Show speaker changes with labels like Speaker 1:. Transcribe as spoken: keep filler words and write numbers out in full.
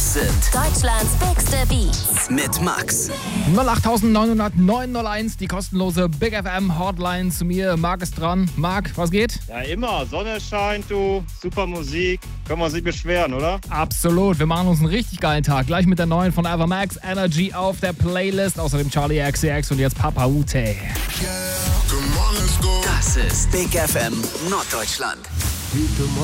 Speaker 1: Das sind
Speaker 2: Deutschlands bigste Beats.
Speaker 1: mit Max.
Speaker 3: null acht neun null neun null eins, die kostenlose Big F M Hotline zu mir. Marc ist dran. Marc, was geht?
Speaker 4: Ja, immer. Sonne scheint, du. Super Musik. Können wir uns nicht beschweren, oder?
Speaker 3: Absolut. Wir machen uns einen richtig geilen Tag. Gleich mit der neuen von Evermax, Energy auf der Playlist. Außerdem Charlie X C X und jetzt Papa Ute.
Speaker 1: Das ist Big F M Norddeutschland.